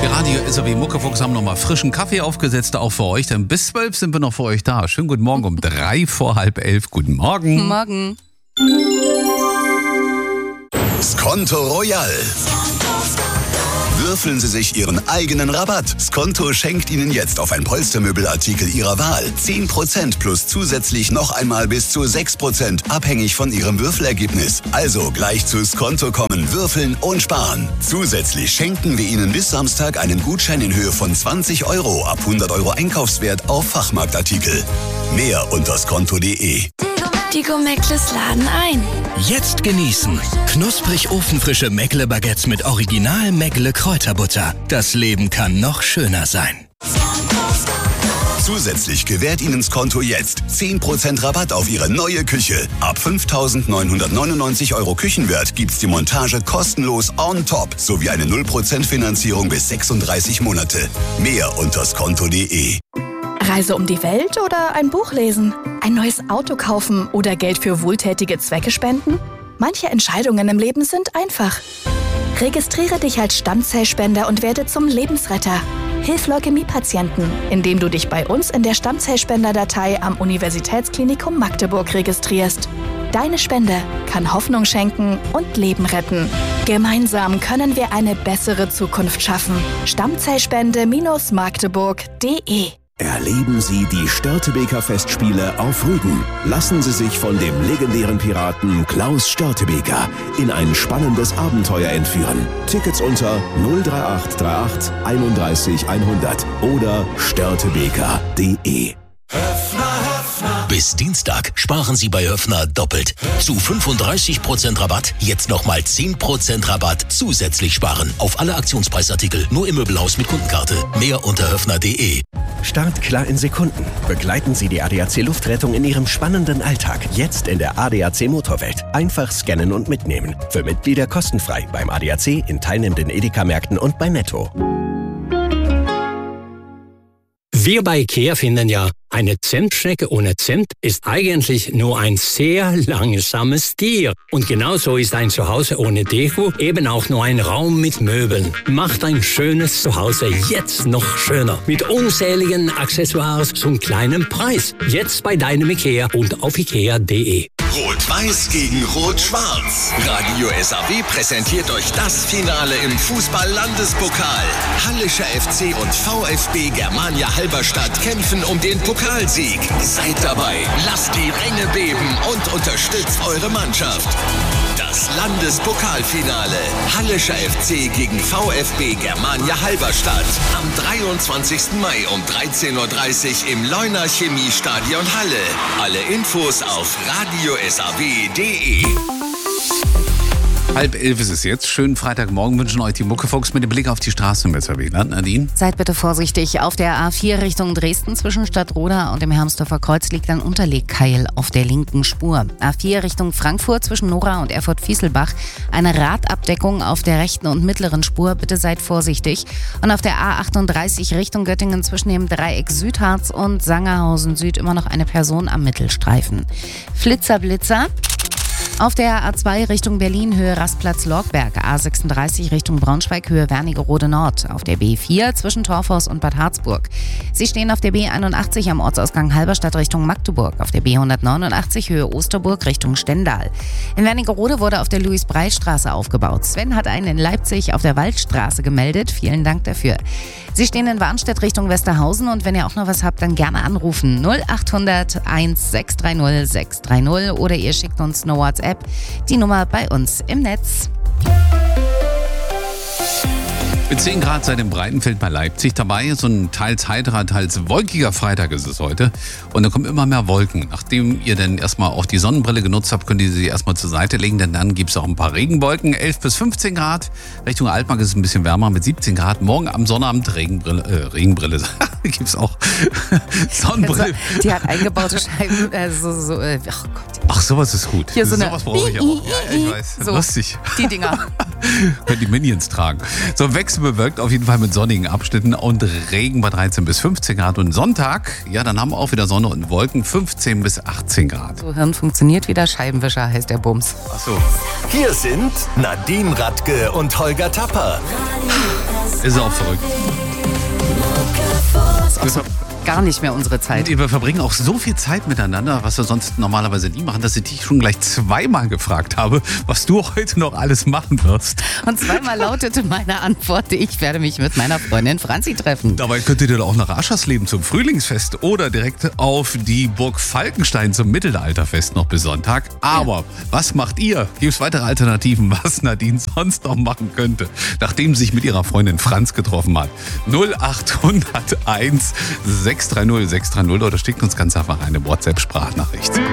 Die Radio SAW Muckefuchs haben nochmal frischen Kaffee aufgesetzt, auch für euch. Denn bis 12 sind wir noch für euch da. Schönen guten Morgen um 11:03. Guten Morgen. Guten Morgen. Skonto Royal. Würfeln Sie sich Ihren eigenen Rabatt. Skonto schenkt Ihnen jetzt auf ein Polstermöbelartikel Ihrer Wahl 10% plus zusätzlich noch einmal bis zu 6%, abhängig von Ihrem Würfelergebnis. Also gleich zu Skonto kommen, würfeln und sparen. Zusätzlich schenken wir Ihnen bis Samstag einen Gutschein in Höhe von 20 € ab 100 € Einkaufswert auf Fachmarktartikel. Mehr unter skonto.de. Die Go-Meckles laden ein. Jetzt genießen. Knusprig ofenfrische Meckle-Baguettes mit Original Meckle-Kräuterbutter. Das Leben kann noch schöner sein. Zusätzlich gewährt Ihnen Skonto jetzt 10% Rabatt auf Ihre neue Küche. Ab 5.999 € Küchenwert gibt's die Montage kostenlos on top sowie eine 0% Finanzierung bis 36 Monate. Mehr unter skonto.de. Reise um die Welt oder ein Buch lesen? Ein neues Auto kaufen oder Geld für wohltätige Zwecke spenden? Manche Entscheidungen im Leben sind einfach. Registriere dich als Stammzellspender und werde zum Lebensretter. Hilf Leukämiepatienten, indem du dich bei uns in der Stammzellspenderdatei am Universitätsklinikum Magdeburg registrierst. Deine Spende kann Hoffnung schenken und Leben retten. Gemeinsam können wir eine bessere Zukunft schaffen. Stammzellspende-magdeburg.de. Erleben Sie die Störtebeker Festspiele auf Rügen. Lassen Sie sich von dem legendären Piraten Klaus Störtebeker in ein spannendes Abenteuer entführen. Tickets unter 03838 31 100 oder störtebeker.de. Bis Dienstag sparen Sie bei Höffner doppelt. Zu 35% Rabatt, jetzt nochmal 10% Rabatt zusätzlich sparen. Auf alle Aktionspreisartikel, nur im Möbelhaus mit Kundenkarte. Mehr unter höffner.de. Startklar in Sekunden. Begleiten Sie die ADAC Luftrettung in Ihrem spannenden Alltag. Jetzt in der ADAC Motorwelt. Einfach scannen und mitnehmen. Für Mitglieder kostenfrei beim ADAC, in teilnehmenden Edeka-Märkten und bei Netto. Wir bei IKEA finden ja, eine Zentschnecke ohne Zimt ist eigentlich nur ein sehr langsames Tier. Und genauso ist ein Zuhause ohne Deko eben auch nur ein Raum mit Möbeln. Macht ein schönes Zuhause jetzt noch schöner. Mit unzähligen Accessoires zum kleinen Preis. Jetzt bei deinem IKEA und auf ikea.de. Rot-Weiß gegen Rot-Schwarz. Radio SAW präsentiert euch das Finale im Fußball-Landespokal. Hallischer FC und VfB Germania Halberstadt kämpfen um den Pokalsieg. Seid dabei, lasst die Ränge beben und unterstützt eure Mannschaft. Das Landespokalfinale. Hallischer FC gegen VfB Germania Halberstadt. Am 23. Mai um 13:30 Uhr im Leuner Chemiestadion Halle. Alle Infos auf radiosaw.de. 10:30 ist es jetzt. Schönen Freitagmorgen wünschen euch die Muckefuchs mit dem Blick auf die Straße im SAW. Nadine? Seid bitte vorsichtig. Auf der A4 Richtung Dresden zwischen Stadtroda und dem Hermsdorfer Kreuz liegt ein Unterlegkeil auf der linken Spur. A4 Richtung Frankfurt zwischen Nora und Erfurt-Fieselbach eine Radabdeckung auf der rechten und mittleren Spur. Bitte seid vorsichtig. Und auf der A38 Richtung Göttingen zwischen dem Dreieck Südharz und Sangerhausen Süd immer noch eine Person am Mittelstreifen. Blitzer. Auf der A2 Richtung Berlin Höhe Rastplatz-Lorgberg, A36 Richtung Braunschweig Höhe Wernigerode Nord, auf der B4 zwischen Torfhaus und Bad Harzburg. Sie stehen auf der B81 am Ortsausgang Halberstadt Richtung Magdeburg, auf der B189 Höhe Osterburg Richtung Stendal. In Wernigerode wurde auf der Louis-Brey-Straße aufgebaut. Sven hat einen in Leipzig auf der Waldstraße gemeldet. Vielen Dank dafür. Sie stehen in Warnstedt Richtung Westerhausen und wenn ihr auch noch was habt, dann gerne anrufen. 0800 1630 630 oder ihr schickt uns eine WhatsApp. Die Nummer bei uns im Netz. Mit 10 Grad seit dem Breitenfeld bei Leipzig dabei. So ein teils heiterer, teils wolkiger Freitag ist es heute. Und da kommen immer mehr Wolken. Nachdem ihr dann erstmal auch die Sonnenbrille genutzt habt, könnt ihr sie erstmal zur Seite legen, denn dann gibt es auch ein paar Regenwolken. 11 bis 15 Grad. Richtung Altmark ist es ein bisschen wärmer mit 17 Grad. Morgen am Sonnabend Regenbrille. Gibt es auch Sonnenbrille. Die hat eingebaute Scheiben. Oh Gott. Ach, sowas ist gut. Hier so sowas brauche ich auch. Ja, ich weiß. So, lustig. Die Dinger. Können die Minions tragen. So, Wechsel bewölkt, auf jeden Fall mit sonnigen Abschnitten und Regen bei 13 bis 15 Grad. Und Sonntag, ja, dann haben wir auch wieder Sonne und Wolken, 15 bis 18 Grad. So, Hirn funktioniert wieder, Scheibenwischer heißt der Bums. Ach so. Hier sind Nadine Radke und Holger Tapper. Ist auch verrückt. Gar nicht mehr unsere Zeit. Wir verbringen auch so viel Zeit miteinander, was wir sonst normalerweise nie machen, dass ich dich schon gleich zweimal gefragt habe, was du heute noch alles machen wirst. Und zweimal lautete meine Antwort, ich werde mich mit meiner Freundin Franzi treffen. Dabei könntet ihr doch auch nach Aschersleben zum Frühlingsfest oder direkt auf die Burg Falkenstein zum Mittelalterfest noch bis Sonntag. Aber was macht ihr? Gibt es weitere Alternativen, was Nadine sonst noch machen könnte, nachdem sie sich mit ihrer Freundin Franz getroffen hat? 0801 630 630 oder schickt uns ganz einfach eine WhatsApp-Sprachnachricht.